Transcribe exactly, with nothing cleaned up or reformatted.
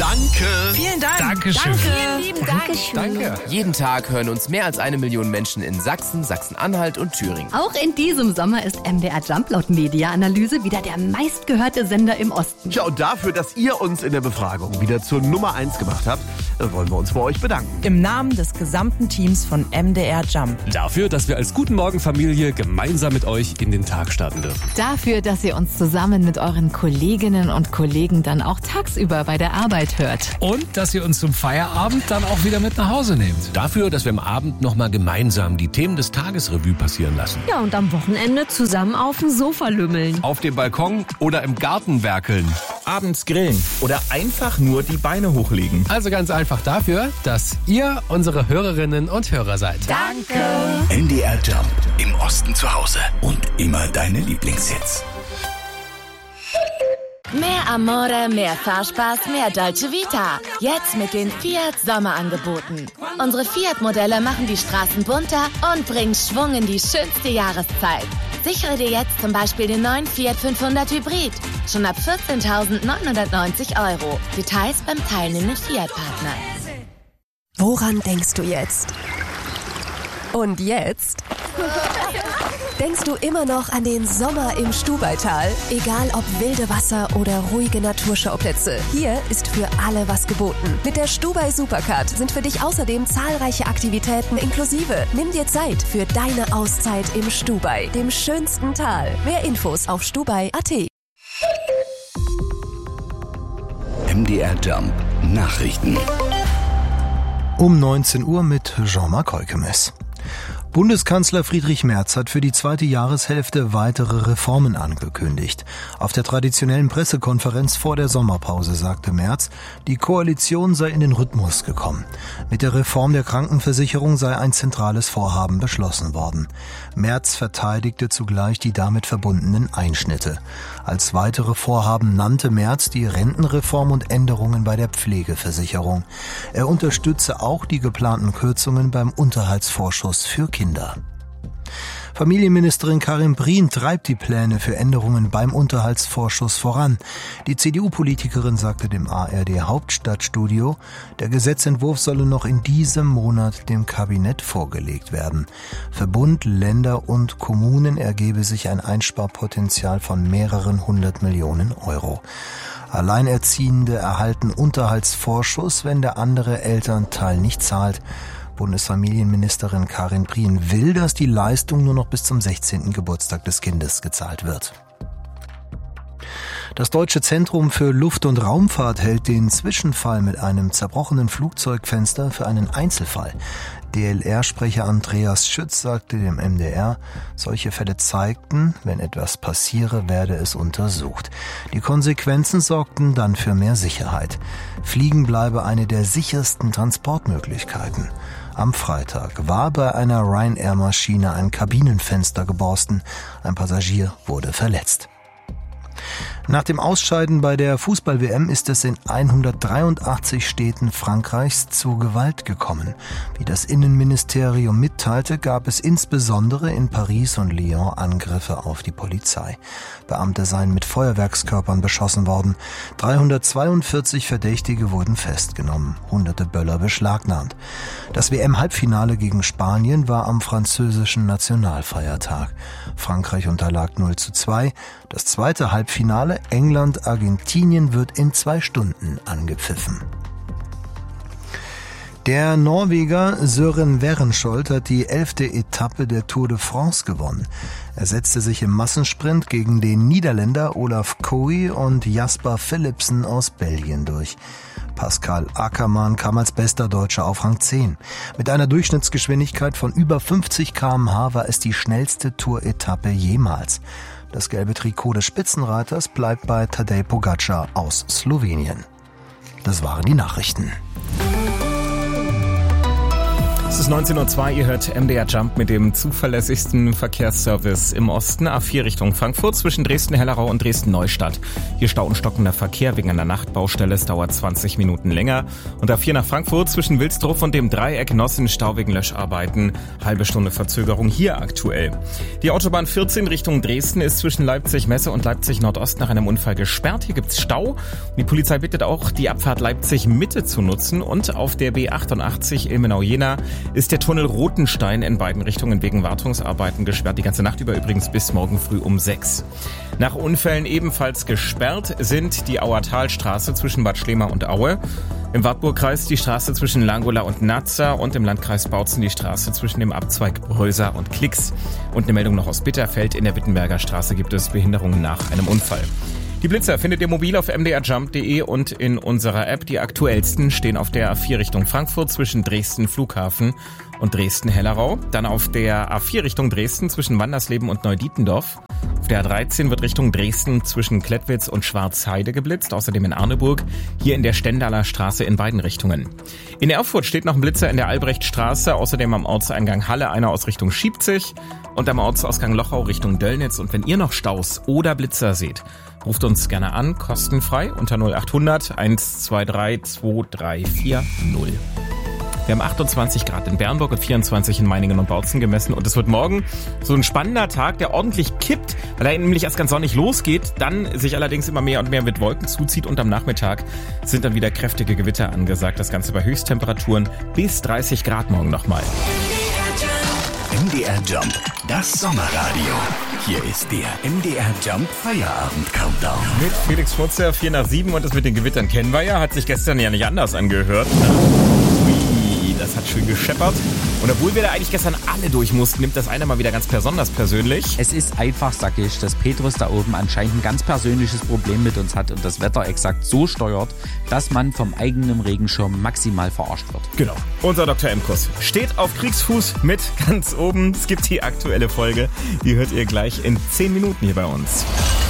Danke. Vielen Dank. Dankeschön. Danke. Vielen lieben Dank. Danke. Jeden Tag hören uns mehr als eine Million Menschen in Sachsen, Sachsen-Anhalt und Thüringen. Auch in diesem Sommer ist M D R Jump laut Media-Analyse wieder der meistgehörte Sender im Osten. Ja, und dafür, dass ihr uns in der Befragung wieder zur Nummer eins gemacht habt, wollen wir uns bei euch bedanken. Im Namen des gesamten Teams von M D R Jump. Dafür, dass wir als Guten Morgen Familie gemeinsam mit euch in den Tag starten dürfen. Dafür, dass ihr uns zusammen mit euren Kolleginnen und Kollegen dann auch tagsüber bei der Arbeit hört. Und dass ihr uns zum Feierabend dann auch wieder mit nach Hause nehmt. Dafür, dass wir am Abend nochmal gemeinsam die Themen des Tages Revue passieren lassen. Ja, und am Wochenende zusammen auf dem Sofa lümmeln. Auf dem Balkon oder im Garten werkeln. Abends grillen oder einfach nur die Beine hochlegen. Also ganz einfach dafür, dass ihr unsere Hörerinnen und Hörer seid. Danke. M D R Jump. Im Osten zu Hause. Und immer deine Lieblingshits. Mehr Amore, mehr Fahrspaß, mehr Dolce Vita. Jetzt mit den Fiat Sommerangeboten. Unsere Fiat-Modelle machen die Straßen bunter und bringen Schwung in die schönste Jahreszeit. Sichere dir jetzt zum Beispiel den neuen Fiat fünfhundert Hybrid. Schon ab vierzehntausendneunhundertneunzig Euro. Details beim teilnehmenden Fiat-Partner. Woran denkst du jetzt? Und jetzt? Denkst du immer noch an den Sommer im Stubaital? Egal ob wilde Wasser oder ruhige Naturschauplätze, hier ist für alle was geboten. Mit der Stubai Supercard sind für dich außerdem zahlreiche Aktivitäten inklusive. Nimm dir Zeit für deine Auszeit im Stubai, dem schönsten Tal. Mehr Infos auf stubai punkt a t. M D R Jump Nachrichten. Um neunzehn Uhr mit Jean-Marc Heukemes. Bundeskanzler Friedrich Merz hat für die zweite Jahreshälfte weitere Reformen angekündigt. Auf der traditionellen Pressekonferenz vor der Sommerpause sagte Merz, die Koalition sei in den Rhythmus gekommen. Mit der Reform der Krankenversicherung sei ein zentrales Vorhaben beschlossen worden. Merz verteidigte zugleich die damit verbundenen Einschnitte. Als weitere Vorhaben nannte Merz die Rentenreform und Änderungen bei der Pflegeversicherung. Er unterstütze auch die geplanten Kürzungen beim Unterhaltsvorschuss für Kinder. Kinder. Familienministerin Karin Prien treibt die Pläne für Änderungen beim Unterhaltsvorschuss voran. Die C D U-Politikerin sagte dem A R D-Hauptstadtstudio, der Gesetzentwurf solle noch in diesem Monat dem Kabinett vorgelegt werden. Für Bund, Länder und Kommunen ergebe sich ein Einsparpotenzial von mehreren hundert Millionen Euro. Alleinerziehende erhalten Unterhaltsvorschuss, wenn der andere Elternteil nicht zahlt. Bundesfamilienministerin Karin Prien will, dass die Leistung nur noch bis zum sechzehnten Geburtstag des Kindes gezahlt wird. Das Deutsche Zentrum für Luft- und Raumfahrt hält den Zwischenfall mit einem zerbrochenen Flugzeugfenster für einen Einzelfall. D L R-Sprecher Andreas Schütz sagte dem M D R, solche Fälle zeigten, wenn etwas passiere, werde es untersucht. Die Konsequenzen sorgten dann für mehr Sicherheit. Fliegen bleibe eine der sichersten Transportmöglichkeiten. Am Freitag war bei einer Ryanair-Maschine ein Kabinenfenster geborsten. Ein Passagier wurde verletzt. Nach dem Ausscheiden bei der Fußball-W M ist es in hundertdreiundachtzig Städten Frankreichs zu Gewalt gekommen. Wie das Innenministerium mitteilte, gab es insbesondere in Paris und Lyon Angriffe auf die Polizei. Beamte seien mit Feuerwerkskörpern beschossen worden. dreihundertzweiundvierzig Verdächtige wurden festgenommen, hunderte Böller beschlagnahmt. Das W M-Halbfinale gegen Spanien war am französischen Nationalfeiertag. Frankreich unterlag null zu zwei. Das zweite Halbfinale England-Argentinien wird in zwei Stunden angepfiffen. Der Norweger Søren Werenskiold hat die elfte Etappe der Tour de France gewonnen. Er setzte sich im Massensprint gegen den Niederländer Olaf Koe und Jasper Philipsen aus Belgien durch. Pascal Ackermann kam als bester Deutscher auf Rang zehn. Mit einer Durchschnittsgeschwindigkeit von über fünfzig Kilometer pro Stunde war es die schnellste Tour-Etappe jemals. Das gelbe Trikot des Spitzenreiters bleibt bei Tadej Pogačar aus Slowenien. Das waren die Nachrichten. Es ist neunzehn Uhr zwei, ihr hört M D R Jump mit dem zuverlässigsten Verkehrsservice im Osten. A vier Richtung Frankfurt zwischen Dresden-Hellerau und Dresden-Neustadt. Hier Stau und stockender Verkehr wegen einer Nachtbaustelle. Es dauert zwanzig Minuten länger. Und A vier nach Frankfurt zwischen Wilsdruff und dem Dreieck Nossen Stau wegen Löscharbeiten. Halbe Stunde Verzögerung hier aktuell. Die Autobahn vierzehn Richtung Dresden ist zwischen Leipzig-Messe und Leipzig-Nordost nach einem Unfall gesperrt. Hier gibt's Stau. Die Polizei bittet auch, die Abfahrt Leipzig-Mitte zu nutzen. Und auf der B achtundachtzig Ilmenau-Jena ist der Tunnel Rotenstein in beiden Richtungen wegen Wartungsarbeiten gesperrt. Die ganze Nacht über übrigens bis morgen früh um sechs. Nach Unfällen ebenfalls gesperrt sind die Auertalstraße zwischen Bad Schlema und Aue, im Wartburgkreis die Straße zwischen Langola und Nazza und im Landkreis Bautzen die Straße zwischen dem Abzweig Bröser und Klix. Und eine Meldung noch aus Bitterfeld: In der Wittenberger Straße gibt es Behinderungen nach einem Unfall. Die Blitzer findet ihr mobil auf m d r jump punkt d e und in unserer App. Die aktuellsten stehen auf der A vier Richtung Frankfurt zwischen Dresden Flughafen und Dresden-Hellerau. Dann auf der A vier Richtung Dresden zwischen Wandersleben und Neudietendorf. Auf der A dreizehn wird Richtung Dresden zwischen Klettwitz und Schwarzheide geblitzt. Außerdem in Arneburg, hier in der Stendaler Straße in beiden Richtungen. In Erfurt steht noch ein Blitzer in der Albrechtstraße. Außerdem am Ortseingang Halle einer aus Richtung Schiebzig und am Ortsausgang Lochau Richtung Döllnitz. Und wenn ihr noch Staus oder Blitzer seht, ruft uns gerne an, kostenfrei unter null acht hundert eins zwei drei zwei drei vier null. Wir haben achtundzwanzig Grad in Bernburg und vierundzwanzig in Meiningen und Bautzen gemessen. Und es wird morgen so ein spannender Tag, der ordentlich kippt, weil er nämlich erst ganz sonnig losgeht, dann sich allerdings immer mehr und mehr mit Wolken zuzieht. Und am Nachmittag sind dann wieder kräftige Gewitter angesagt. Das Ganze bei Höchsttemperaturen bis dreißig Grad morgen nochmal. M D R Jump, das Sommerradio. Hier ist der M D R Jump Feierabend Countdown. Mit Felix Schmutzer, vier nach sieben, und das mit den Gewittern kennen wir ja. Hat sich gestern ja nicht anders angehört. Ui, das hat schön gescheppert. Und obwohl wir da eigentlich gestern alle durch mussten, nimmt das einer mal wieder ganz besonders persönlich. Es ist einfach, sag ich, dass Petrus da oben anscheinend ein ganz persönliches Problem mit uns hat und das Wetter exakt so steuert, dass man vom eigenen Regenschirm maximal verarscht wird. Genau. Unser Doktor Emkus steht auf Kriegsfuß mit ganz oben. Es gibt die aktuelle Folge. Die hört ihr gleich in zehn Minuten hier bei uns.